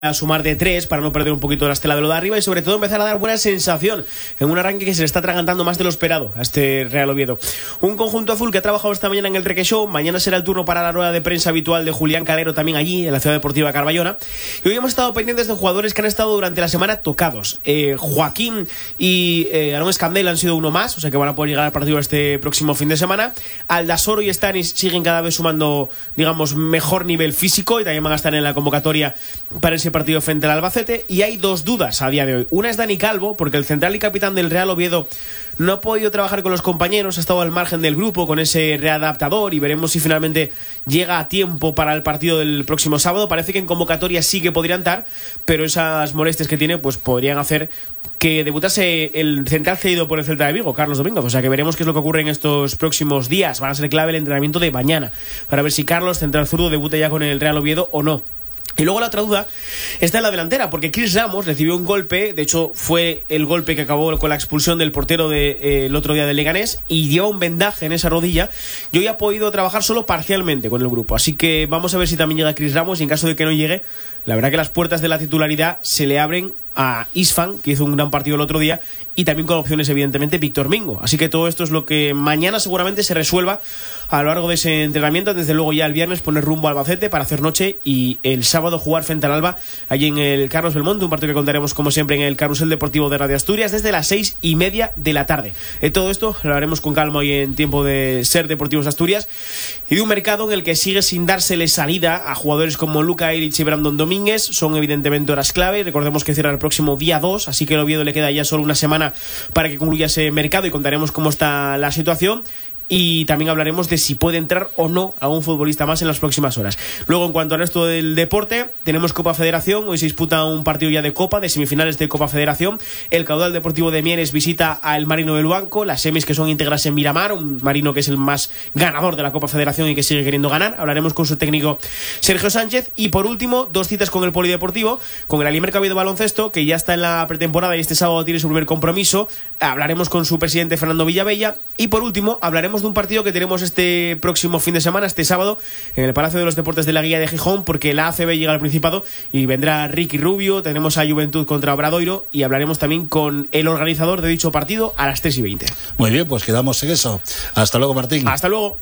a sumar de 3 para no perder un poquito la estela de lo de arriba y sobre todo empezar a dar buena sensación en un arranque que se le está atragantando más de lo esperado a este Real Oviedo. Un conjunto azul que ha trabajado esta mañana en el Reque Show. Mañana será el turno para la rueda de prensa habitual de Julián Calero también allí en la Ciudad Deportiva Carballona. Y hoy hemos estado pendientes de jugadores que han estado durante la semana tocados. Joaquín y Aaron Escandel han sido uno más, o sea que van a poder llegar al partido este próximo fin de semana. Aldasoro y Stanis siguen cada vez sumando, digamos, mejor nivel físico y también van a estar en la convocatoria para ese partido frente al Albacete. Y hay dos dudas a día de hoy. Una es Dani Calvo, porque el central y capitán del Real Oviedo no ha podido trabajar con los compañeros, ha estado al margen del grupo con ese readaptador y veremos si finalmente llega a tiempo para el partido del próximo sábado. Parece que en convocatoria sí que podría entrar, pero esas molestias que tiene pues podrían hacer que debutase el central cedido por el Celta de Vigo, Carlos Domínguez. O sea que veremos qué es lo que ocurre en estos próximos días. Van a ser clave el entrenamiento de mañana para ver si Carlos, central zurdo, debuta ya con el Real Oviedo o no. Y luego la otra duda está en la delantera, porque Chris Ramos recibió un golpe, de hecho fue el golpe que acabó con la expulsión del portero el otro día del Leganés, y lleva un vendaje en esa rodilla. Yo ya he podido trabajar solo parcialmente con el grupo, así que vamos a ver si también llega Chris Ramos, y en caso de que no llegue, la verdad que las puertas de la titularidad se le abren a Isfan, que hizo un gran partido el otro día, y también con opciones evidentemente Víctor Mingo. Así que todo esto es lo que mañana seguramente se resuelva a lo largo de ese entrenamiento. Desde luego ya el viernes poner rumbo al Albacete para hacer noche y el sábado jugar frente al Alba allí en el Carlos Belmonte, un partido que contaremos como siempre en el Carrusel Deportivo de Radio Asturias desde las 6:30 de la tarde. Todo esto lo haremos con calma hoy en tiempo de Ser Deportivos Asturias y de un mercado en el que sigue sin dársele salida a jugadores como Luka Ilic y Brandon Domínguez. Son evidentemente horas clave. Recordemos que cierra el próximo día 2, así que el Oviedo le queda ya solo una semana para que concluya ese mercado y contaremos cómo está la situación. Y también hablaremos de si puede entrar o no a un futbolista más en las próximas horas. Luego, en cuanto al resto del deporte, tenemos Copa Federación. Hoy se disputa un partido ya de Copa, de semifinales de Copa Federación. El Caudal Deportivo de Mieres visita al Marino del Banco. Las semis que son íntegras en Miramar, un Marino que es el más ganador de la Copa Federación y que sigue queriendo ganar. Hablaremos con su técnico Sergio Sánchez. Y por último, dos citas con el Polideportivo, con el Alimer Cabido Baloncesto, que ya está en la pretemporada y este sábado tiene su primer compromiso. Hablaremos con su presidente Fernando Villavella. Y por último, hablaremos de un partido que tenemos este próximo fin de semana, este sábado, en el Palacio de los Deportes de la Guía de Gijón, porque la ACB llega al Principado y vendrá Ricky Rubio. Tenemos a Juventud contra Obradoiro y hablaremos también con el organizador de dicho partido a las 3:20. Muy bien, pues quedamos en eso. Hasta luego, Martín. Hasta luego.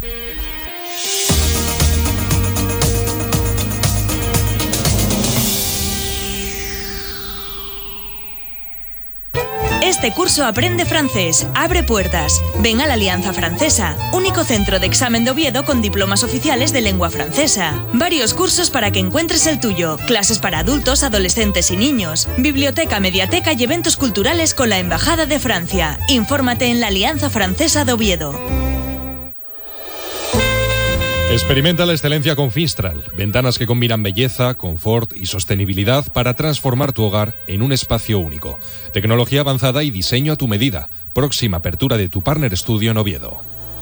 Este curso aprende francés, abre puertas. Ven a la Alianza Francesa, único centro de examen de Oviedo con diplomas oficiales de lengua francesa. Varios cursos para que encuentres el tuyo, clases para adultos, adolescentes y niños, biblioteca, mediateca y eventos culturales con la Embajada de Francia. Infórmate en la Alianza Francesa de Oviedo. Experimenta la excelencia con Finstral, ventanas que combinan belleza, confort y sostenibilidad para transformar tu hogar en un espacio único. Tecnología avanzada y diseño a tu medida. Próxima apertura de tu Partner Studio en Oviedo.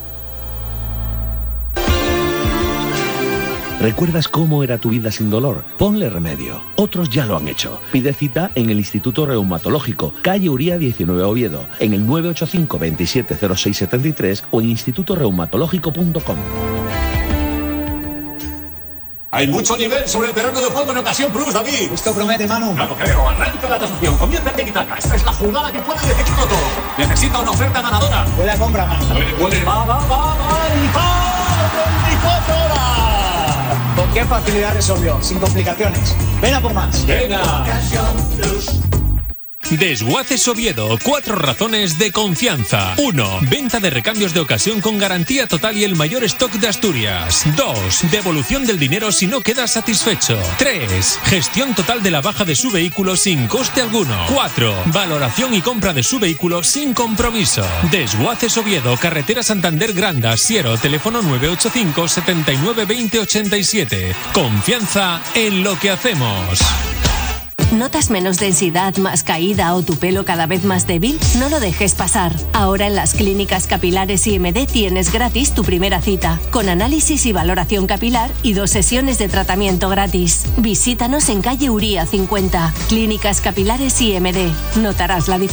¿Recuerdas cómo era tu vida sin dolor? Ponle remedio. Otros ya lo han hecho. Pide cita en el Instituto Reumatológico, calle Uría 19 Oviedo, en el 985 270673 o en institutoreumatológico.com. Hay mucho nivel sobre el terreno de juego en ocasión plus, David. Esto promete, Manu. No lo creo. Arranca la tasación. Comienza el tiki-taka. Esta es la jugada que puede decidirlo todo. Necesita una oferta ganadora. Huele a compra, Manu. Huele. Va. ¡Y va! 24 horas. ¿Con qué facilidad resolvió? Sin complicaciones. Ven a por más. Venga. Desguaces Oviedo, 4 razones de confianza. 1. Venta de recambios de ocasión con garantía total y el mayor stock de Asturias. 2. Devolución del dinero si no quedas satisfecho. 3. Gestión total de la baja de su vehículo sin coste alguno. 4. Valoración y compra de su vehículo sin compromiso. Desguaces Oviedo, carretera Santander Granda, Siero, teléfono 985 79 20 87. Confianza en lo que hacemos. ¿Notas menos densidad, más caída o tu pelo cada vez más débil? No lo dejes pasar. Ahora en las clínicas capilares IMD tienes gratis tu primera cita, con análisis y valoración capilar y 2 sesiones de tratamiento gratis. Visítanos en calle Uría 50. Clínicas capilares IMD. Notarás la diferencia.